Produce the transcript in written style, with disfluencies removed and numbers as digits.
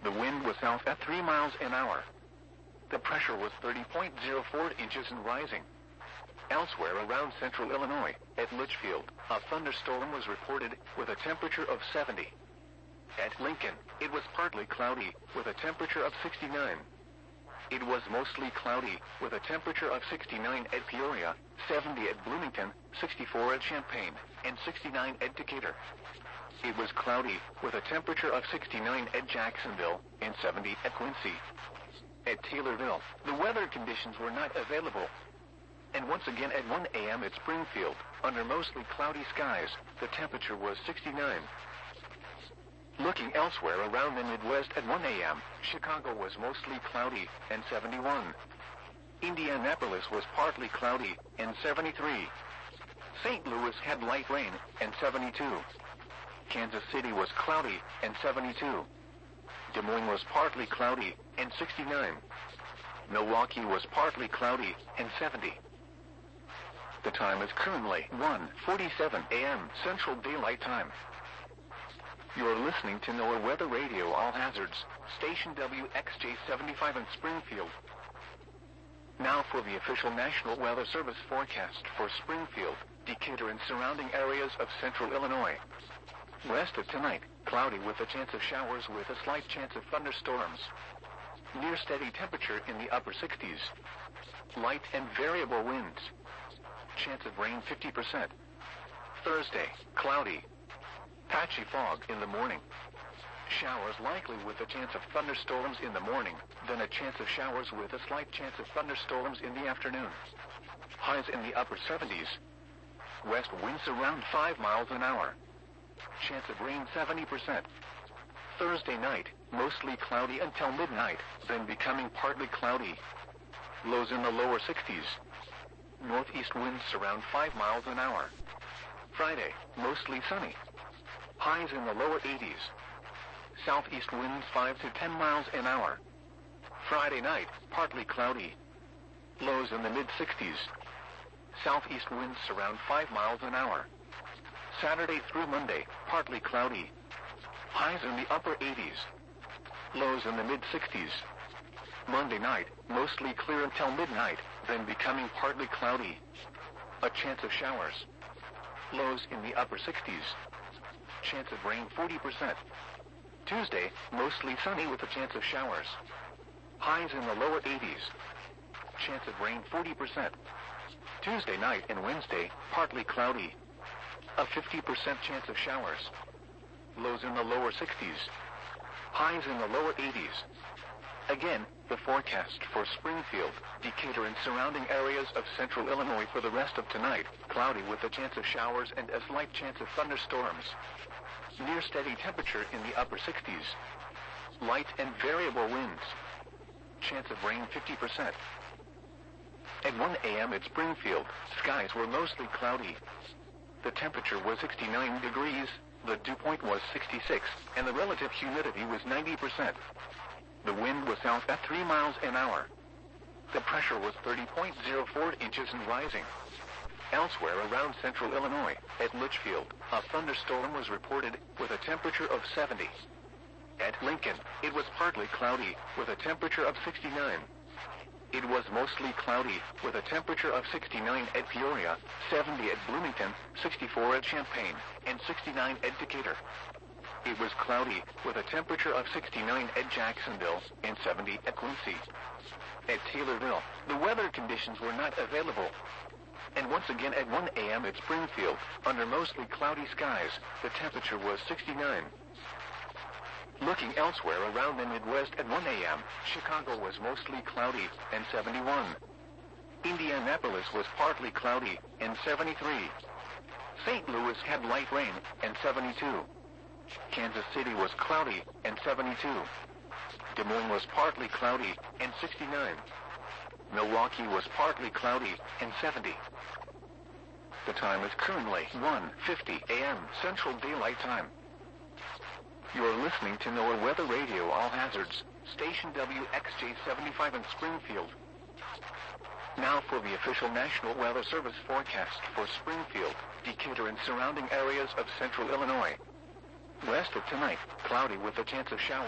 The wind was south at 3 miles an hour. The pressure was 30.04 inches and rising. Elsewhere around central Illinois, at Litchfield, a thunderstorm was reported with a temperature of 70. At Lincoln, it was partly cloudy, with a temperature of 69. It was mostly cloudy, with a temperature of 69 at Peoria, 70 at Bloomington, 64 at Champaign, and 69 at Decatur. It was cloudy, with a temperature of 69 at Jacksonville, and 70 at Quincy. At Taylorville, the weather conditions were not available. And once again at 1 a.m. at Springfield, under mostly cloudy skies, the temperature was 69. Looking elsewhere around the Midwest at 1 a.m., Chicago was mostly cloudy, and 71. Indianapolis was partly cloudy, and 73. St. Louis had light rain, and 72. Kansas City was cloudy, and 72. Des Moines was partly cloudy, and 69. Milwaukee was partly cloudy, and 70. The time is currently 1:47 a.m. Central Daylight Time. You're listening to NOAA Weather Radio All Hazards, station WXJ75 in Springfield. Now for the official National Weather Service forecast for Springfield, Decatur and surrounding areas of central Illinois. West of tonight, cloudy with a chance of showers with a slight chance of thunderstorms. Near steady temperature in the upper 60s. Light and variable winds. Chance of rain 50%. Thursday, cloudy. Patchy fog in the morning. Showers likely with a chance of thunderstorms in the morning, then a chance of showers with a slight chance of thunderstorms in the afternoon. Highs in the upper 70s. West winds around 5 miles an hour. Chance of rain 70%. Thursday night, mostly cloudy until midnight, then becoming partly cloudy. Lows in the lower 60s. Northeast winds around 5 miles an hour. Friday, mostly sunny. Highs in the lower 80s. Southeast winds 5 to 10 miles an hour. Friday night, partly cloudy. Lows in the mid-60s. Southeast winds around 5 miles an hour. Saturday through Monday, partly cloudy. Highs in the upper 80s. Lows in the mid-60s. Monday night, mostly clear until midnight, then becoming partly cloudy. A chance of showers. Lows in the upper 60s. Chance of rain 40%. Tuesday, mostly sunny with a chance of showers. Highs in the lower 80s. Chance of rain 40%. Tuesday night and Wednesday, partly cloudy. A 50% chance of showers. Lows in the lower 60s. Highs in the lower 80s. Again, the forecast for Springfield, Decatur and surrounding areas of central Illinois for the rest of tonight, cloudy with a chance of showers and a slight chance of thunderstorms. Near steady temperature in the upper 60s. Light and variable winds. Chance of rain 50%. At 1 a.m. at Springfield, skies were mostly cloudy. The temperature was 69 degrees, the dew point was 66, and the relative humidity was 90%. The wind was south at 3 miles an hour. The pressure was 30.04 inches and rising. Elsewhere around central Illinois, at Litchfield, a thunderstorm was reported with a temperature of 70. At Lincoln, it was partly cloudy, with a temperature of 69. It was mostly cloudy, with a temperature of 69 at Peoria, 70 at Bloomington, 64 at Champaign, and 69 at Decatur. It was cloudy, with a temperature of 69 at Jacksonville, and 70 at Quincy. At Taylorville, the weather conditions were not available. And once again at 1 a.m. at Springfield, under mostly cloudy skies, the temperature was 69. Looking elsewhere around the Midwest at 1 a.m., Chicago was mostly cloudy, and 71. Indianapolis was partly cloudy, and 73. St. Louis had light rain, and 72. Kansas City was cloudy, and 72. Des Moines was partly cloudy, and 69. Milwaukee was partly cloudy, and 70. The time is currently 1:50 a.m. Central Daylight Time. You're listening to NOAA Weather Radio All Hazards, station WXJ75 in Springfield. Now for the official National Weather Service forecast for Springfield, Decatur and surrounding areas of central Illinois. West of tonight, cloudy with a chance of showers.